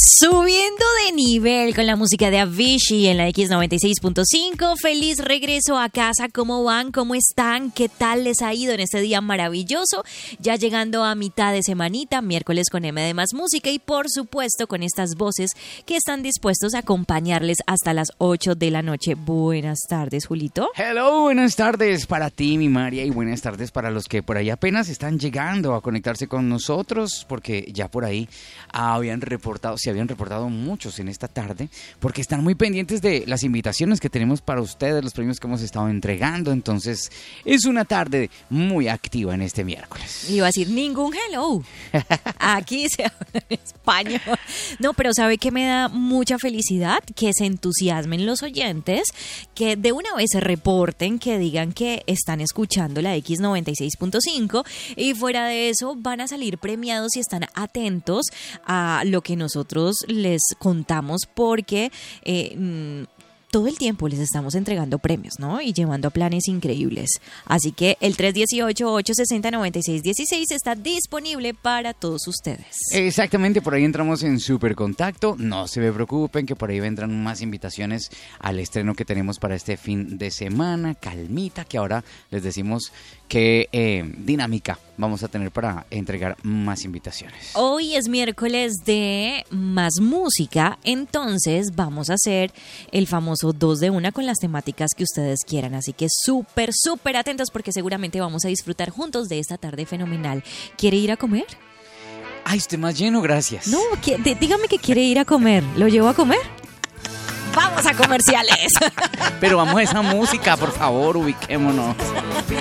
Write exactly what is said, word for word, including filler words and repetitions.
Subiendo de nivel con la música de Avicii en la X noventa y seis punto cinco. Feliz regreso a casa. ¿Cómo van? ¿Cómo están? ¿Qué tal les ha ido en este día maravilloso? Ya llegando a mitad de semanita, miércoles con M de Más Música y por supuesto con estas voces que están dispuestos a acompañarles hasta las ocho de la noche. Buenas tardes, Julito. Hello, buenas tardes para ti, mi María, y buenas tardes para los que por ahí apenas están llegando a conectarse con nosotros, porque ya por ahí habían reportado, se habían reportado muchos en esta tarde, porque están muy pendientes de las invitaciones que tenemos para ustedes, los premios que hemos estado entregando. Entonces es una tarde muy activa en este miércoles. Iba a decir ningún hello. Aquí se habla en español. No, pero ¿sabe qué me da mucha felicidad? Que se entusiasmen los oyentes, que de una vez se reporten, que digan que están escuchando la X noventa y seis punto cinco y fuera de eso van a salir premiados si están atentos a lo que nosotros les contamos, porque eh, todo el tiempo les estamos entregando premios, ¿no? Y llevando a planes increíbles. Así que el tres uno ocho, ocho seis cero, nueve seis uno seis está disponible para todos ustedes. Exactamente, por ahí entramos en Super Contacto. No se me preocupen que por ahí vendrán más invitaciones al estreno que tenemos para este fin de semana. Calmita, que ahora les decimos qué eh, dinámica vamos a tener para entregar más invitaciones. Hoy es miércoles de Más Música, entonces vamos a hacer el famoso dos de una con las temáticas que ustedes quieran, así que súper, súper atentos porque seguramente vamos a disfrutar juntos de esta tarde fenomenal. ¿Quiere ir a comer? Ay, estoy más lleno, gracias. No, que, de, dígame que quiere ir a comer. ¿Lo llevo a comer? ¡Vamos a comerciales! Pero vamos a esa música, por favor, ubiquémonos.